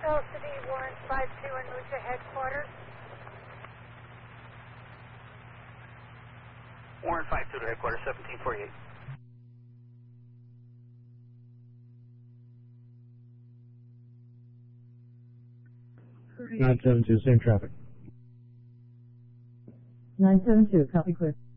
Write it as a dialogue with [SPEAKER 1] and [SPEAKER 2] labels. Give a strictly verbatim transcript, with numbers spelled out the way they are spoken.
[SPEAKER 1] Velocity one five two and move to headquarters.
[SPEAKER 2] Warren five two to headquarters, seventeen forty-eight.
[SPEAKER 3] nine seven two, same traffic.
[SPEAKER 4] nine seven two, copy clear.